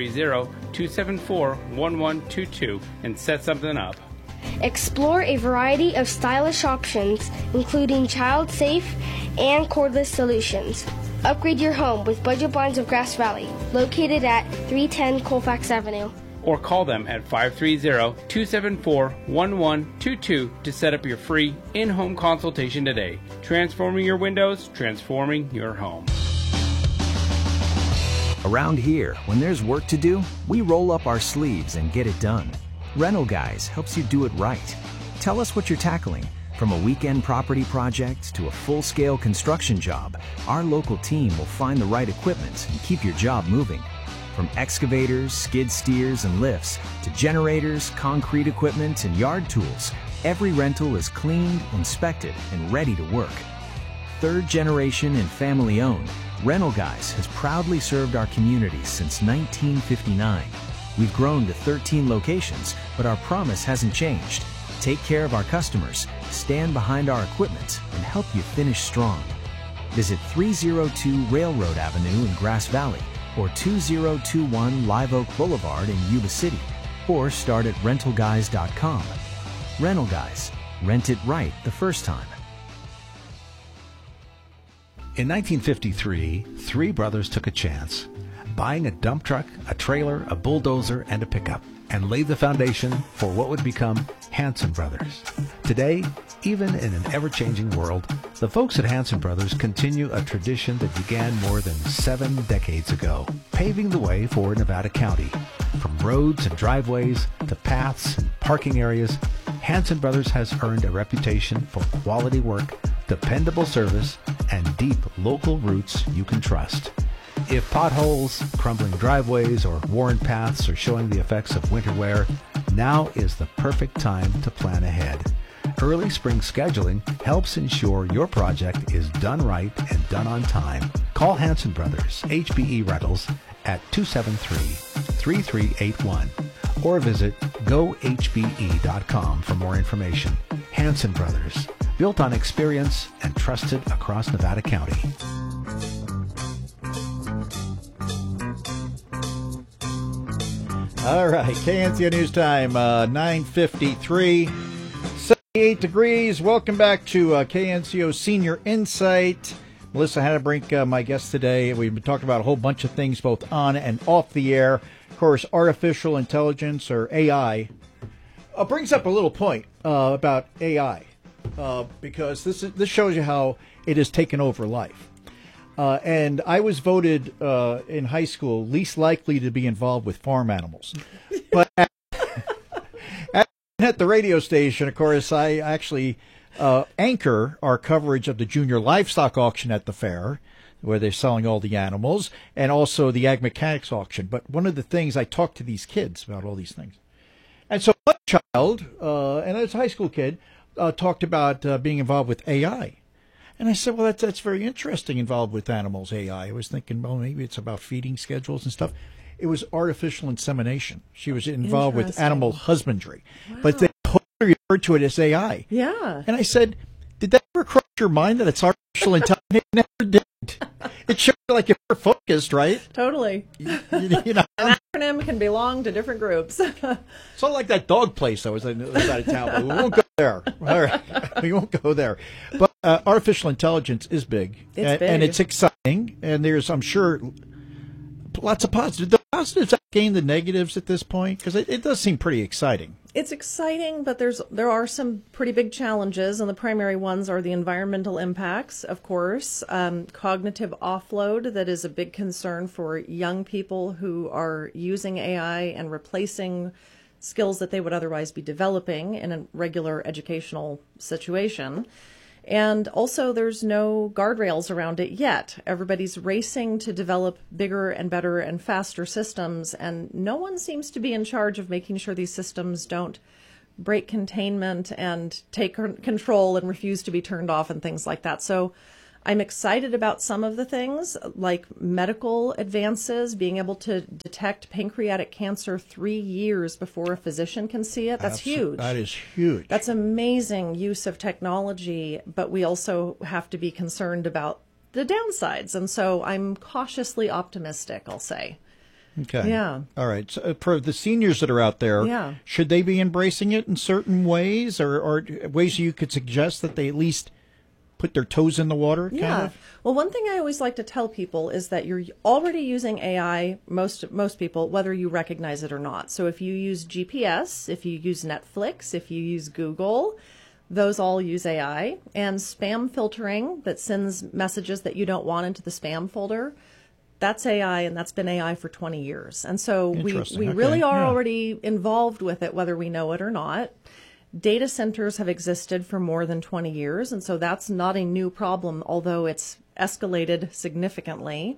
530-274-1122 and set something up. Explore a variety of stylish options, including child-safe and cordless solutions. Upgrade your home with Budget Blinds of Grass Valley, located at 310 Colfax Avenue. Or call them at 530-274-1122 to set up your free in-home consultation today. Transforming your windows, transforming your home. Around here, when there's work to do, we roll up our sleeves and get it done. Rental Guys helps you do it right. Tell us what you're tackling. From a weekend property project to a full-scale construction job, our local team will find the right equipment and keep your job moving. From excavators, skid steers, and lifts to generators, concrete equipment, and yard tools, every rental is cleaned, inspected, and ready to work. Third generation and family owned, Rental Guys has proudly served our community since 1959. We've grown to 13 locations, but our promise hasn't changed. Take care of our customers, stand behind our equipment, and help you finish strong. Visit 302 Railroad Avenue in Grass Valley or 2021 Live Oak Boulevard in Yuba City, or start at rentalguys.com. Rental Guys. Rent it right the first time. In 1953, three brothers took a chance, buying a dump truck, a trailer, a bulldozer, and a pickup, and laid the foundation for what would become Hanson Brothers. Today, even in an ever-changing world, the folks at Hanson Brothers continue a tradition that began more than 7 decades ago, paving the way for Nevada County. From roads and driveways to paths and parking areas, Hanson Brothers has earned a reputation for quality work, dependable service, and deep local roots you can trust. If potholes, crumbling driveways, or worn paths are showing the effects of winter wear, now is the perfect time to plan ahead. Early spring scheduling helps ensure your project is done right and done on time. Call Hanson Brothers, HBE Rentals, at 273-3381 or visit gohbe.com for more information. Hanson Brothers, built on experience and trusted across Nevada County. All right, KNCO News Time, 9:53, 78 degrees. Welcome back to KNCO Senior Insight. Melissa Hannah Brink, my guest today. We've been talking about a whole bunch of things, both on and off the air. Of course, artificial intelligence, or AI, brings up a little point about AI, because this shows you how it has taken over life. And I was voted in high school least likely to be involved with farm animals. But at the radio station, of course, I actually anchor our coverage of the junior livestock auction at the fair, where they're selling all the animals, and also the ag mechanics auction. But one of the things, I talk to these kids about all these things. And so one child, and it's a high school kid, talked about being involved with AI. And I said, well, that's very interesting, involved with animals, AI. I was thinking, well, maybe it's about feeding schedules and stuff. It was artificial insemination. She was involved with animal husbandry. Wow. But they totally referred to it as AI. Yeah. And I said, did that ever cross your mind that it's artificial intelligence? It never did. It showed like if you're focused, right? Totally. You know, an acronym can belong to different groups. Sort of like that dog place that was on the other side of town. But we won't go there. All right. We won't go there. But artificial intelligence is big. It's big. And it's exciting. And there's, I'm sure, lots of positives. The positives outgain the negatives at this point? Because it does seem pretty exciting. It's exciting, but there are some pretty big challenges, and the primary ones are the environmental impacts, of course, cognitive offload that is a big concern for young people who are using AI and replacing skills that they would otherwise be developing in a regular educational situation. And also, there's no guardrails around it yet. Everybody's racing to develop bigger and better and faster systems, and no one seems to be in charge of making sure these systems don't break containment and take control and refuse to be turned off and things like that. So I'm excited about some of the things, like medical advances, being able to detect pancreatic cancer 3 years before a physician can see it. That's huge. That is huge. That's amazing use of technology, but we also have to be concerned about the downsides. And so I'm cautiously optimistic, I'll say. Okay. Yeah. All right. So for the seniors that are out there, should they be embracing it in certain ways, or ways you could suggest that they at least put their toes in the water, kind of? Well, one thing I always like to tell people is that you're already using AI, most people, whether you recognize it or not. So if you use GPS, if you use Netflix, if you use Google, those all use AI. And spam filtering that sends messages that you don't want into the spam folder, that's AI, and that's been AI for 20 years. And so we really are already involved with it, whether we know it or not. Data centers have existed for more than 20 years, and so that's not a new problem, although it's escalated significantly.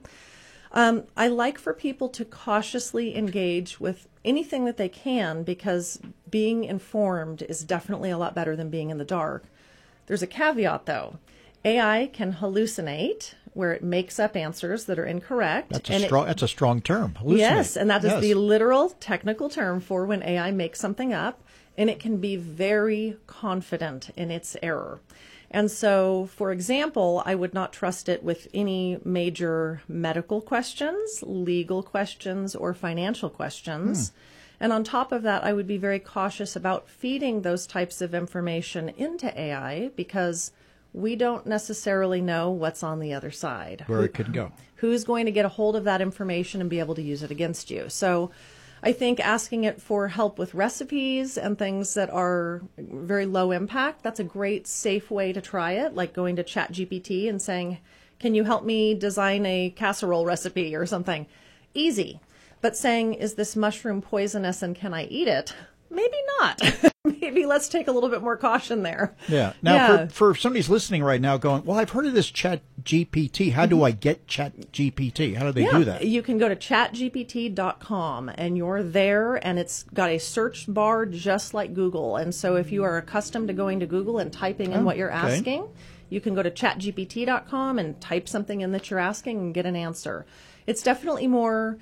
I like for people to cautiously engage with anything that they can, because being informed is definitely a lot better than being in the dark. There's a caveat, though. AI can hallucinate, where it makes up answers that are incorrect. That's a strong term. Hallucinate. Yes, and that is the literal technical term for when AI makes something up. And it can be very confident in its error. And so, for example, I would not trust it with any major medical questions, legal questions, or financial questions. And on top of that, I would be very cautious about feeding those types of information into AI, because we don't necessarily know what's on the other side. Where it could go. Who's going to get a hold of that information and be able to use it against you? So I think asking it for help with recipes and things that are very low impact, that's a great, safe way to try it, like going to ChatGPT and saying, can you help me design a casserole recipe or something? Easy. But saying, is this mushroom poisonous and can I eat it? Maybe not. Maybe let's take a little bit more caution there. Yeah. Now, for somebody's listening right now going, well, I've heard of this ChatGPT. How do I get ChatGPT? How do they do that? You can go to chatgpt.com, and you're there, and it's got a search bar just like Google. And so if you are accustomed to going to Google and typing in what you're asking, you can go to chatgpt.com and type something in that you're asking and get an answer. It's definitely more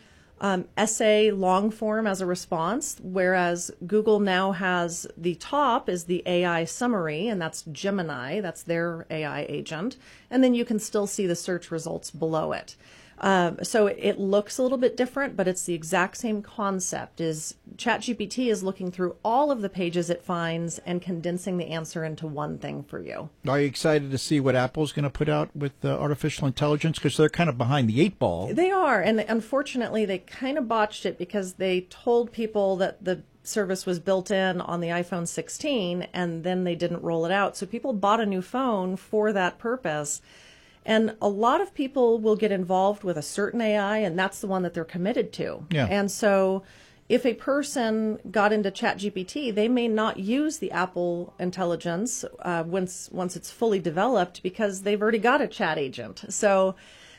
essay long form as a response, whereas Google now has the top is the AI summary, and that's Gemini, that's their AI agent, and then you can still see the search results below it. So it looks a little bit different, but it's the exact same concept. Is ChatGPT is looking through all of the pages it finds and condensing the answer into one thing for you. Are you excited to see what Apple's going to put out with artificial intelligence? Because they're kind of behind the 8 ball. They are, and unfortunately they kind of botched it, because they told people that the service was built in on the iPhone 16, and then they didn't roll it out. So people bought a new phone for that purpose. And a lot of people will get involved with a certain AI, and that's the one that they're committed to. Yeah. And so if a person got into ChatGPT, they may not use the Apple intelligence once it's fully developed, because they've already got a chat agent. So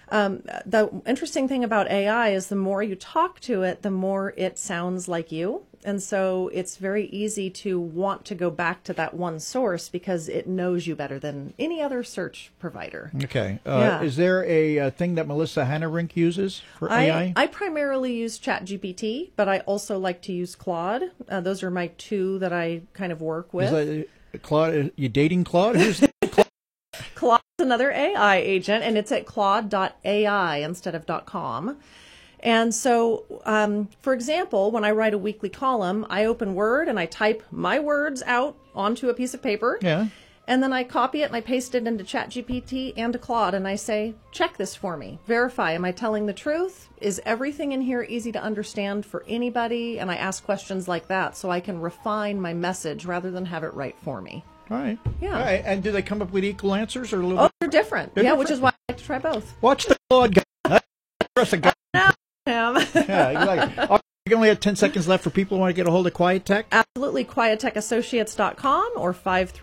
the interesting thing about AI is the more you talk to it, the more it sounds like you. And so it's very easy to want to go back to that one source, because it knows you better than any other search provider. Okay. Is there a thing that Melissa Hannerink uses for AI? I primarily use ChatGPT, but I also like to use Claude. Those are my two that I kind of work with. Is that Claude? You dating Claude? Who's Claude? Claude's another AI agent, and it's at claude.ai instead of .com. And so, for example, when I write a weekly column, I open Word and I type my words out onto a piece of paper. Yeah. And then I copy it and I paste it into ChatGPT and to Claude, and I say, check this for me. Verify, am I telling the truth? Is everything in here easy to understand for anybody? And I ask questions like that so I can refine my message rather than have it write for me. All right. Yeah. All right. And do they come up with equal answers or a little Oh, bit? they're different. They're yeah, different? which is why I like to try both. Watch the Claude guy. Press a guy. Yeah, exactly. We only have 10 seconds left for people who want to get a hold of Quiet Tech. Absolutely. QuietTechAssociates.com or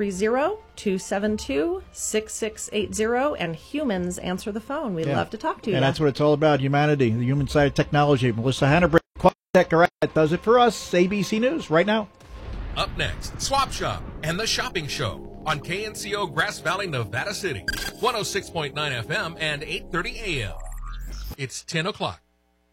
530-272-6680. And humans answer the phone. We'd love to talk to you. And that's what it's all about, humanity, the human side of technology. Melissa Hannibal, Quiet Tech, all right, that does it for us. ABC News right now. Up next, Swap Shop and the Shopping Show on KNCO Grass Valley, Nevada City, 106.9 FM and 8:30 a.m. It's 10 o'clock.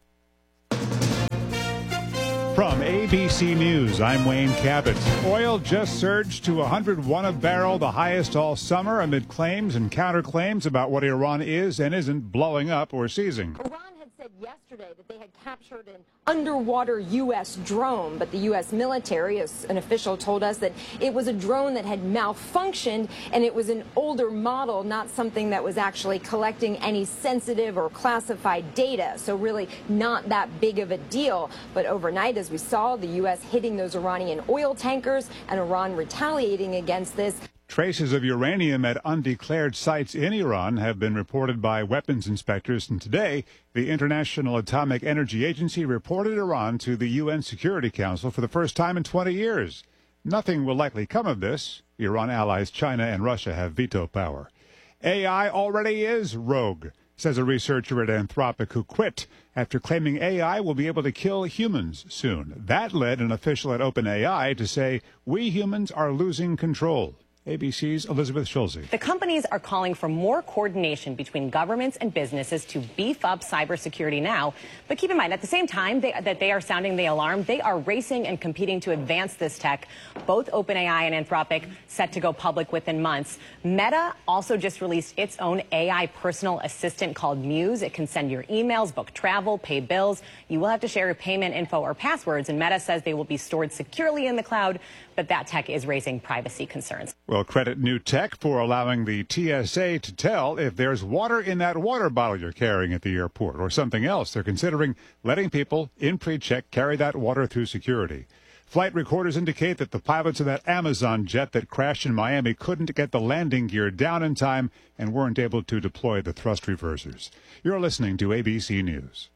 From ABC News, I'm Wayne Cabot. Oil just surged to $101 a barrel, the highest all summer, amid claims and counterclaims about what Iran is and isn't blowing up or seizing. Iran had said yesterday that they had captured an underwater U.S. drone, but the U.S. military, as an official told us, that it was a drone that had malfunctioned and it was an older model, not something that was actually collecting any sensitive or classified data. So really not that big of a deal. But overnight, as we saw, the U.S. hitting those Iranian oil tankers and Iran retaliating against this. Traces of uranium at undeclared sites in Iran have been reported by weapons inspectors, and today the International Atomic Energy Agency reported Iran to the UN Security Council for the first time in 20 years. Nothing will likely come of this. Iran allies China and Russia have veto power. AI already is rogue, says a researcher at Anthropic who quit after claiming AI will be able to kill humans soon. That led an official at OpenAI to say, "We humans are losing control." ABC's Elizabeth Schulze. The companies are calling for more coordination between governments and businesses to beef up cybersecurity now. But keep in mind, at the same time that they are sounding the alarm, they are racing and competing to advance this tech. Both OpenAI and Anthropic set to go public within months. Meta also just released its own AI personal assistant called Muse. It can send your emails, book travel, pay bills. You will have to share your payment info or passwords, and Meta says they will be stored securely in the cloud, but that tech is raising privacy concerns. Well, credit new tech for allowing the TSA to tell if there's water in that water bottle you're carrying at the airport or something else. They're considering letting people in pre-check carry that water through security. Flight recorders indicate that the pilots of that Amazon jet that crashed in Miami couldn't get the landing gear down in time and weren't able to deploy the thrust reversers. You're listening to ABC News.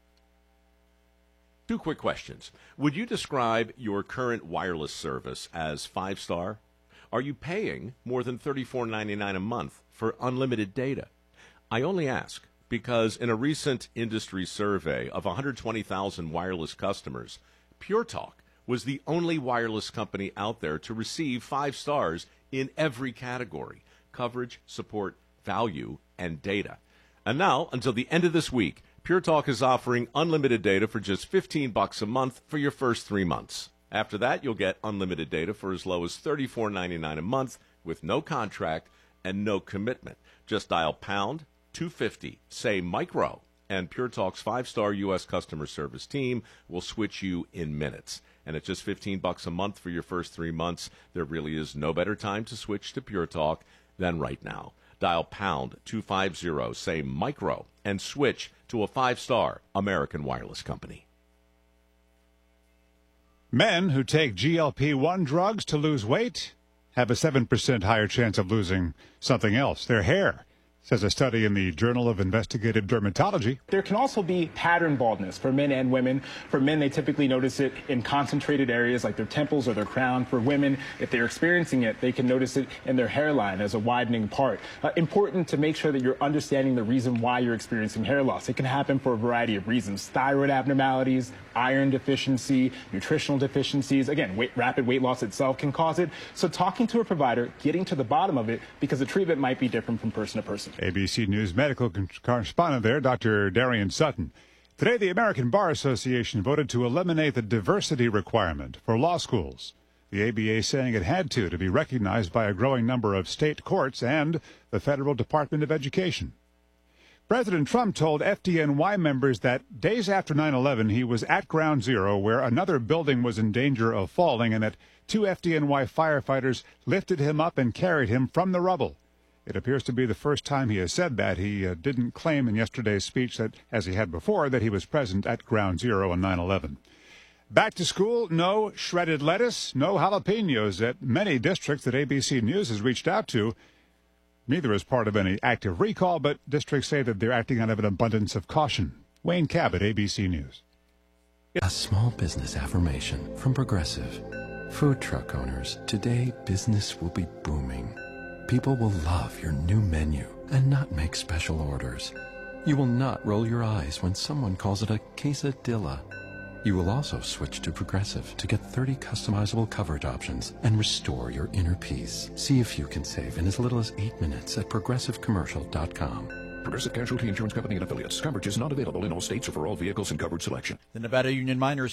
Two quick questions. Would you describe your current wireless service as 5-star? Are you paying more than $34.99 a month for unlimited data? I only ask because in a recent industry survey of 120,000 wireless customers, Pure Talk was the only wireless company out there to receive 5 stars in every category: coverage, support, value, and data. And now, until the end of this week, Pure Talk is offering unlimited data for just $15 a month for your first 3 months. After that, you'll get unlimited data for as low as $34.99 a month with no contract and no commitment. Just dial pound 250, say micro, and Pure Talk's 5-star U.S. customer service team will switch you in minutes. And at just $15 a month for your first 3 months, there really is no better time to switch to Pure Talk than right now. Dial pound 250, say micro, and switch to a 5-star American wireless company. Men who take GLP-1 drugs to lose weight have a 7% higher chance of losing something else, their hair, says a study in the Journal of Investigative Dermatology. There can also be pattern baldness for men and women. For men, they typically notice it in concentrated areas like their temples or their crown. For women, if they're experiencing it, they can notice it in their hairline as a widening part. Important to make sure that you're understanding the reason why you're experiencing hair loss. It can happen for a variety of reasons: thyroid abnormalities, iron deficiency, nutritional deficiencies. Again, rapid weight loss itself can cause it. So talking to a provider, getting to the bottom of it, because the treatment might be different from person to person. ABC News medical correspondent there, Dr. Darian Sutton. Today, the American Bar Association voted to eliminate the diversity requirement for law schools. The ABA saying it had to be recognized by a growing number of state courts and the Federal Department of Education. President Trump told FDNY members that days after 9/11, he was at Ground Zero where another building was in danger of falling and that 2 FDNY firefighters lifted him up and carried him from the rubble. It appears to be the first time he has said that. He didn't claim in yesterday's speech that, as he had before, that he was present at Ground Zero on 9/11. Back to school, no shredded lettuce, no jalapenos at many districts that ABC News has reached out to. Neither is part of any active recall, but districts say that they're acting out of an abundance of caution. Wayne Cabot, ABC News. A small business affirmation from Progressive. Food truck owners, today business will be booming. People will love your new menu and not make special orders. You will not roll your eyes when someone calls it a quesadilla. You will also switch to Progressive to get 30 customizable coverage options and restore your inner peace. See if you can save in as little as 8 minutes at progressivecommercial.com. Progressive Casualty Insurance Company and affiliates. Coverage is not available in all states or for all vehicles and coverage selection. The Nevada Union Miners